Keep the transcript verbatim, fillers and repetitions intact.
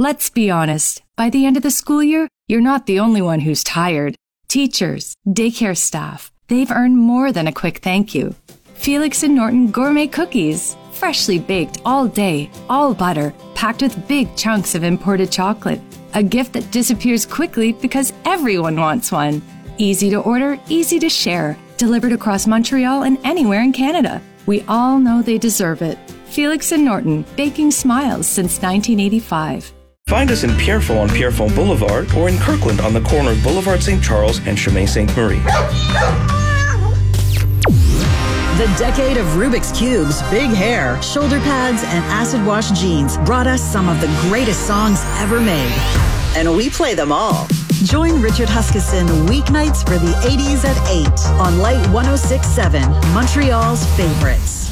Let's be honest, by the end of the school year, you're not the only one who's tired. Teachers, daycare staff, they've earned more than a quick thank you. Felix and Norton Gourmet Cookies, freshly baked all day, all butter, packed with big chunks of imported chocolate. A gift that disappears quickly because everyone wants one. Easy to order, easy to share, delivered across Montreal and anywhere in Canada. We all know they deserve it. Felix and Norton, baking smiles since nineteen eighty-five. Find us in Pierrefonds on Pierrefonds Boulevard or in Kirkland on the corner of Boulevard Saint Charles and Chemin Sainte Marie. The decade of Rubik's Cubes, big hair, shoulder pads, and acid wash jeans brought us some of the greatest songs ever made. And we play them all. Join Richard Huskisson weeknights for the eighties at eight on Light one oh six point seven, Montreal's favorites.